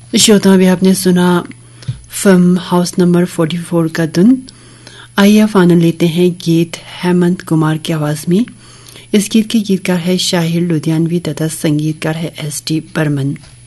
श्रोता, अभी आपने सुना फिल्म हाउस नंबर 44 का धुन। आइए अब आनंद लेते हैं गीत हेमंत कुमार की आवाज में। इस गीत के गीतकार है शाहिर लुधियानवी तथा संगीतकार है एस डी बर्मन।